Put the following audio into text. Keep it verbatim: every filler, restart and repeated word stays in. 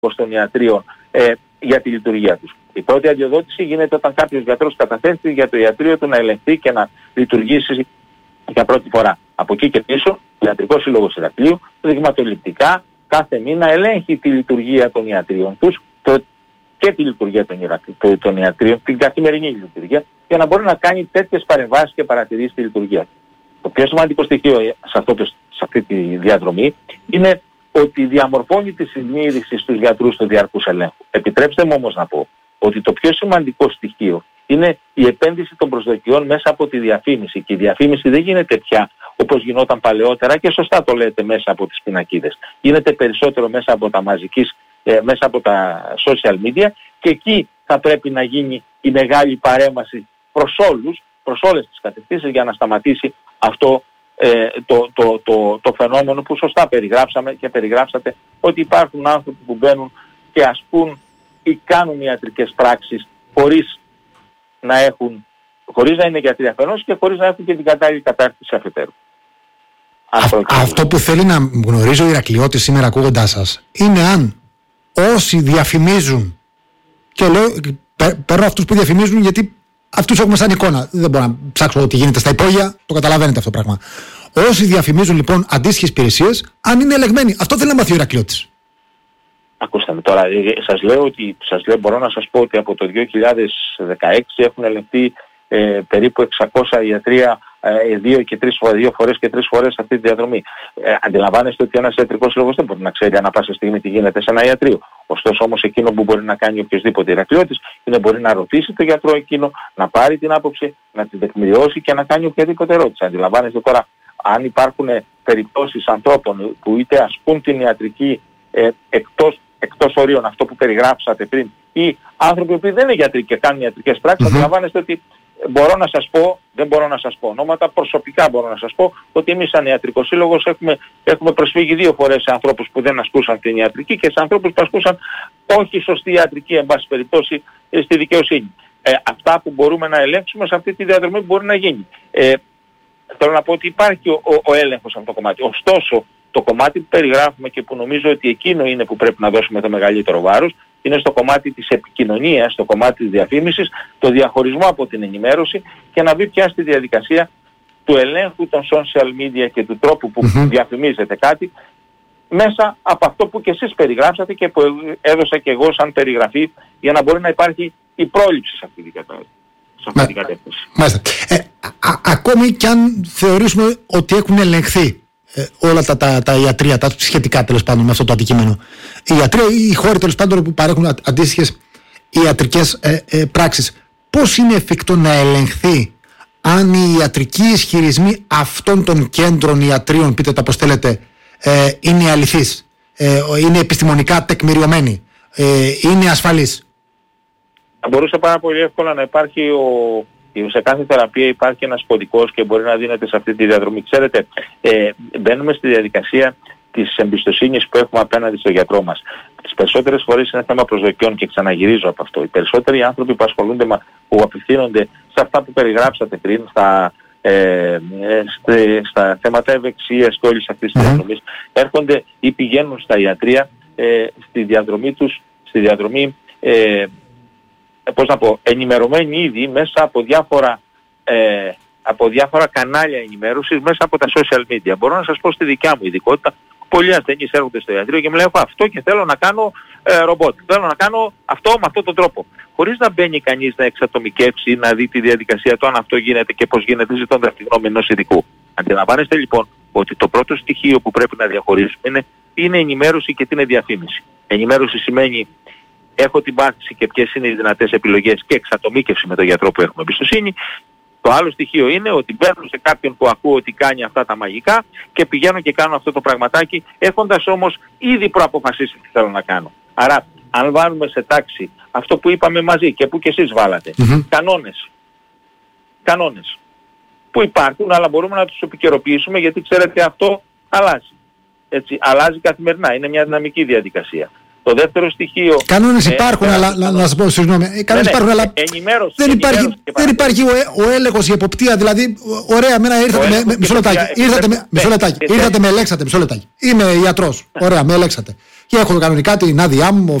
των ιατρίων ε, για τη λειτουργία τους. Η πρώτη αδειοδότηση γίνεται όταν κάποιος γιατρός καταθέτει για το ιατρείο του να ελεγχθεί και να λειτουργήσει για πρώτη φορά. Από εκεί και πίσω, ο Ιατρικός Σύλλογος Ηρακλείου δειγματοληπτικά κάθε μήνα ελέγχει τη λειτουργία των ιατρίων τους το, και τη λειτουργία των, ιατρ, των ιατρίων, την καθημερινή λειτουργία, για να μπορεί να κάνει τέτοιες παρεμβάσεις και παρατηρήσεις στη λειτουργία. Το πιο σημαντικό στοιχείο σε, αυτό το, σε αυτή τη διαδρομή είναι ότι διαμορφώνει τη συνείδηση στους γιατρούς του διαρκούς ελέγχου. Επιτρέψτε μου όμως να πω ότι το πιο σημαντικό στοιχείο είναι η επένδυση των προσδοκιών μέσα από τη διαφήμιση. Και η διαφήμιση δεν γίνεται πια όπως γινόταν παλαιότερα, και σωστά το λέτε, μέσα από τις πινακίδες. Γίνεται περισσότερο μέσα από τα μαζικής, ε, μέσα από τα social media, και εκεί θα πρέπει να γίνει η μεγάλη παρέμβαση προς όλους, προς όλες τις κατευθύνσεις, για να σταματήσει αυτό ε, το, το, το, το φαινόμενο που σωστά περιγράψαμε και περιγράψατε, ότι υπάρχουν άνθρωποι που μπαίνουν και ασκούν ή κάνουν ιατρικές πράξεις χωρίς να έχουν, χωρίς να είναι γιατροί αφενός και χωρίς να έχουν και την κατάλληλη κατάρτιση αφετέρου. Αυτό που θέλει να γνωρίζει ο Ηρακλειώτης σήμερα ακούγοντάς σας είναι αν όσοι διαφημίζουν, και λέω παίρνω αυτούς που διαφημίζουν γιατί αυτούς έχουμε σαν εικόνα, δεν μπορώ να ψάξω τι γίνεται στα υπόγεια, το καταλαβαίνετε αυτό το πράγμα. Όσοι διαφημίζουν λοιπόν αντίστοιχες υπηρεσίες, αν είναι ελεγμένοι. Αυτό θέλει να μάθει ο Ηρακλειώτης. Ακούστε με τώρα, σας λέω ότι, σας λέω, μπορώ να σας πω ότι από το δύο χιλιάδες δεκαέξι έχουν ελεγχθεί ε, περίπου εξακόσια ιατρία ε, δύο, και τρεις, δύο φορές και τρεις φορές αυτή τη διαδρομή. Ε, αντιλαμβάνεστε ότι ένας ιατρικός σύλλογος δεν μπορεί να ξέρει ανά πάσα στιγμή τι γίνεται σε ένα ιατρείο. Ωστόσο όμως εκείνο που μπορεί να κάνει οποιοδήποτε Ηρακλειώτης είναι μπορεί να ρωτήσει τον γιατρό εκείνο, να πάρει την άποψη, να την τεκμηριώσει και να κάνει οποιαδήποτε ερώτηση. Αντιλαμβάνεστε τώρα, αν υπάρχουν περιπτώσεις ανθρώπων που είτε ασκούν την ιατρική ε, εκτός εκτός ορίων, αυτό που περιγράψατε πριν, ή άνθρωποι που δεν είναι γιατροί και κάνουν ιατρικές πράξεις, mm-hmm. αντιλαμβάνεστε ότι μπορώ να σας πω, δεν μπορώ να σας πω ονόματα, προσωπικά μπορώ να σας πω ότι εμείς σαν Ιατρικός Σύλλογος έχουμε, έχουμε προσφύγει δύο φορές σε ανθρώπους που δεν ασκούσαν την ιατρική και σε ανθρώπους που ασκούσαν όχι σωστή ιατρική, εν πάση περιπτώσει, στη δικαιοσύνη. Ε, αυτά που μπορούμε να ελέγξουμε σε αυτή τη διαδρομή που μπορεί να γίνει. Ε, θέλω να πω ότι υπάρχει ο, ο, ο έλεγχος σε αυτό το κομμάτι. Ωστόσο, το κομμάτι που περιγράφουμε και που νομίζω ότι εκείνο είναι που πρέπει να δώσουμε το μεγαλύτερο βάρος, είναι στο κομμάτι της επικοινωνίας, στο κομμάτι της διαφήμισης, το διαχωρισμό από την ενημέρωση και να μπει πια στη διαδικασία του ελέγχου των social media και του τρόπου που mm-hmm. διαφημίζεται κάτι μέσα από αυτό που και εσείς περιγράψατε και που έδωσα και εγώ σαν περιγραφή, για να μπορεί να υπάρχει η πρόληψη σε αυτή την κατάσταση. Μα, μάλιστα. Ε, α, ακόμη κι αν θεωρήσουμε ότι έχουν ελεγχθεί Ε, όλα τα, τα, τα ιατρία, τα σχετικά τέλος πάντων με αυτό το αντικείμενο. Οι ιατροί ή οι χώροι τέλος πάντων που παρέχουν αντίστοιχες ιατρικές ε, ε, πράξεις, πώς είναι εφικτό να ελεγχθεί αν οι ιατρικοί ισχυρισμοί αυτών των κέντρων ιατρίων, πείτε τα πώς θέλετε, ε, είναι αληθείς, ε, είναι επιστημονικά τεκμηριωμένοι, ε, είναι ασφαλείς? Θα μπορούσε πάρα πολύ εύκολα να υπάρχει ο... Σε κάθε θεραπεία υπάρχει ένας κωδικός και μπορεί να δίνεται σε αυτή τη διαδρομή. Ξέρετε, ε, μπαίνουμε στη διαδικασία της εμπιστοσύνης που έχουμε απέναντι στο γιατρό μας. Τις περισσότερες φορές είναι θέμα προσδοκιών και ξαναγυρίζω από αυτό. Οι περισσότεροι άνθρωποι που ασχολούνται, που απευθύνονται σε αυτά που περιγράψατε πριν, στα, ε, στε, στα θέματα ευεξίας και όλης αυτής της mm-hmm. διαδρομής, έρχονται ή πηγαίνουν στα ιατρεία ε, στη διαδρομή τους, στη διαδρομή ε, πώς να πω, ενημερωμένοι ήδη μέσα από διάφορα, ε, από διάφορα κανάλια ενημέρωσης, μέσα από τα social media. Μπορώ να σας πω στη δικιά μου ειδικότητα, πολλοί ασθενείς έρχονται στο ιατρείο και μου λένε έχω αυτό και θέλω να κάνω ε, ρομπότ, θέλω να κάνω αυτό με αυτόν τον τρόπο. Χωρίς να μπαίνει κανείς να εξατομικεύσει ή να δει τη διαδικασία του αν αυτό γίνεται και πώς γίνεται, ζητώντας τη γνώμη ενός ειδικού. Αντιλαμβάνεστε λοιπόν ότι το πρώτο στοιχείο που πρέπει να διαχωρίσουμε είναι, είναι ενημέρωση και τι είναι διαφήμιση. Ενημέρωση σημαίνει έχω την πάθηση και ποιες είναι οι δυνατές επιλογές και εξατομίκευση με τον γιατρό που έχουμε εμπιστοσύνη. Το άλλο στοιχείο είναι ότι μπαίνω σε κάποιον που ακούω ότι κάνει αυτά τα μαγικά και πηγαίνω και κάνω αυτό το πραγματάκι, έχοντας όμως ήδη προαποφασίσει τι θέλω να κάνω. Άρα, αν βάλουμε σε τάξη αυτό που είπαμε μαζί και που και εσείς βάλατε, mm-hmm. κανόνες, κανόνες που υπάρχουν, αλλά μπορούμε να τους επικαιροποιήσουμε, γιατί ξέρετε αυτό αλλάζει. Έτσι, αλλάζει καθημερινά, είναι μια δυναμική διαδικασία. Το δεύτερο στοιχείο. Κανόνες υπάρχουν, ε, αλλά να, να σας πω, συγγνώμη. Κανόνες υπάρχουν, αλλά ενημέρωση, δεν υπάρχει, δεν υπάρχει ο, ο έλεγχος, η εποπτεία. Δηλαδή, ωραία, μένα ήρθατε με, με, μισό λεπτάκι. Ήρθατε με, μισό λεπτάκι. Ήρθατε με ελέξατε, μισό λεπτάκι. Είμαι ιατρός. Ωραία, με ελέξατε. Και έχω κανονικά την άδειά μου,